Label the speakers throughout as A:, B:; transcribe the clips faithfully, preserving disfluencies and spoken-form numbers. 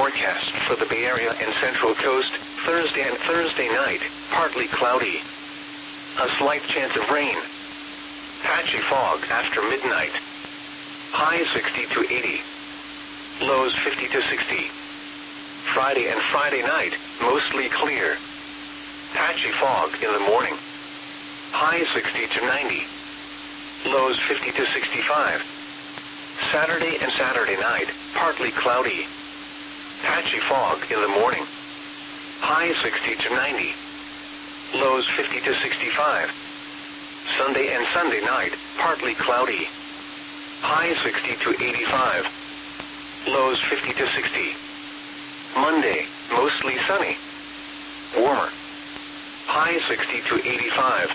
A: forecast for the Bay Area and Central Coast, Thursday and Thursday night, partly cloudy. A slight chance of rain. Patchy fog after midnight. High sixty to eighty. Lows fifty to sixty. Friday and Friday night, mostly clear. Patchy fog in the morning. High sixty to ninety. Lows fifty to sixty-five. Saturday and Saturday night, partly cloudy. Patchy fog in the morning. High sixty to ninety. Lows fifty to sixty-five. Sunday and Sunday night, partly cloudy. High sixty to eighty-five. Lows fifty to sixty. Monday, mostly sunny. Warmer. High sixty to eighty-five.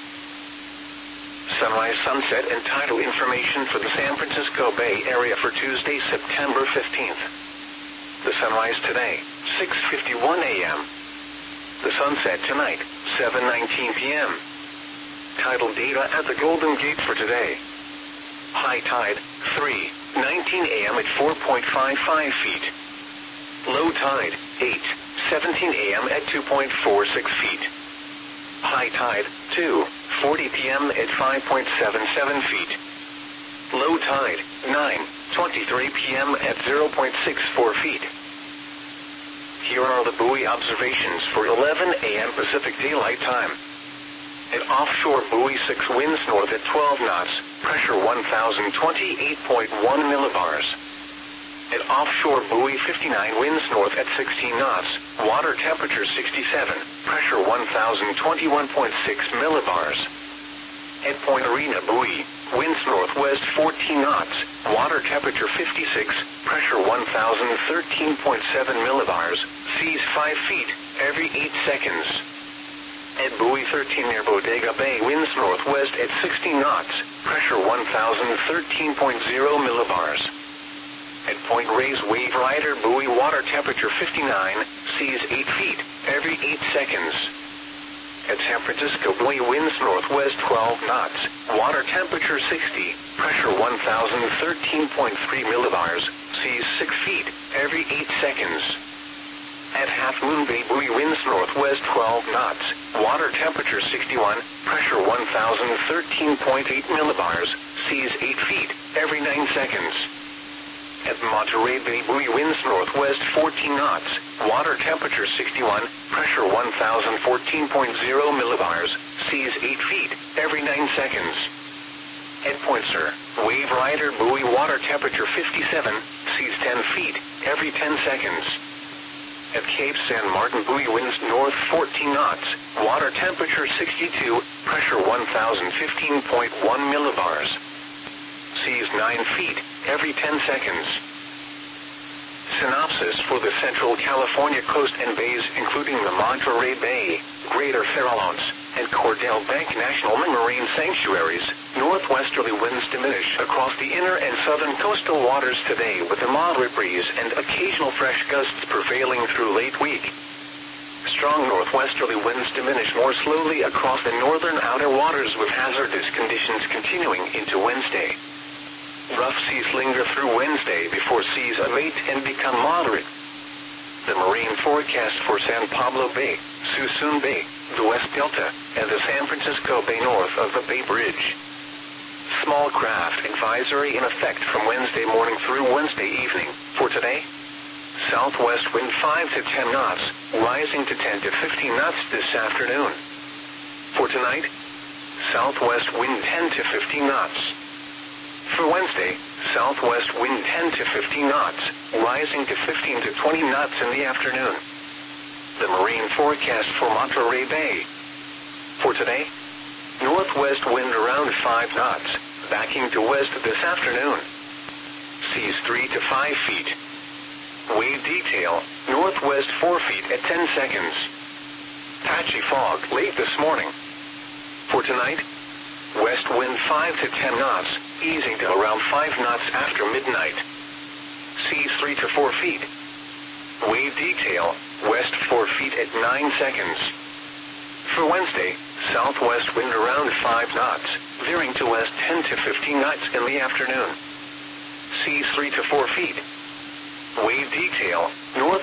A: Sunrise, sunset, and tidal information for the San Francisco Bay Area for Tuesday, September fifteenth. The sunrise today, six fifty-one a m The sunset tonight, seven nineteen p m Tidal data at the Golden Gate for today. High tide, three nineteen a m at four point five five feet. Low tide, eight seventeen a m at two point four six feet. High tide, two forty p m at five point seven seven feet. Low tide, nine twenty-three p m at zero point six four feet. Here are the buoy observations for eleven a m Pacific Daylight Time. At offshore buoy six, winds north at twelve knots, pressure one thousand twenty-eight point one millibars. At offshore buoy fifty-nine, winds north at sixteen knots, water temperature sixty-seven, pressure one thousand twenty-one point six millibars. At Point Arena buoy, winds northwest fourteen knots, water temperature fifty-six, pressure one thousand thirteen point seven millibars, seas five feet, every eight seconds. At buoy thirteen near Bodega Bay, winds northwest at sixteen knots, pressure one thousand thirteen point zero millibars. At Point Reyes Wave Rider buoy, water temperature fifty-nine, seas eight feet, every eight seconds. At San Francisco buoy, winds northwest twelve knots, water temperature sixty, pressure one thousand thirteen point three millibars, seas six feet, every eight seconds. At Half Moon Bay buoy, winds northwest twelve knots, water temperature sixty-one, pressure one thousand thirteen point eight millibars, seas eight feet, every nine seconds. At Monterey Bay buoy, winds northwest fourteen knots, water temperature sixty-one, pressure one thousand fourteen point zero millibars, seas eight feet, every nine seconds. At Point Sur, Wave Rider buoy, water temperature fifty-seven, seas ten feet, every ten seconds. At Cape San Martin buoy, winds north fourteen knots, water temperature sixty-two, pressure one thousand fifteen point one millibars. Seas nine feet, every ten seconds. Synopsis for the Central California coast and bays, including the Monterey Bay, Greater Farallones, and Cordell Bank National Marine Sanctuaries. Northwesterly winds diminish across the inner and southern coastal waters today, with a moderate breeze and occasional fresh gusts prevailing through late week. Strong northwesterly winds diminish more slowly across the northern outer waters, with hazardous conditions continuing into Wednesday. Rough seas linger through Wednesday before seas abate and become moderate. The marine forecast for San Pablo Bay, Suisun Bay, the West Delta, and the San Francisco Bay north of the Bay Bridge. Small craft advisory in effect from Wednesday morning through Wednesday evening. For today, southwest wind five to ten knots, rising to ten to fifteen knots this afternoon. For tonight, southwest wind ten to fifteen knots. For Wednesday, southwest wind ten to fifteen knots, rising to fifteen to twenty knots in the afternoon. The marine forecast for Monterey Bay. For today, northwest wind around five knots, backing to west this afternoon. Seas three to five feet. Wave detail, northwest four feet at ten seconds. Patchy fog late this morning. For tonight, west wind five to ten knots, easing to around five knots after midnight. Seas three to four feet. Wave detail, west four feet at nine seconds. For Wednesday, southwest wind around five knots, veering to west ten to fifteen knots in the afternoon. Seas three to four feet. Wave detail, north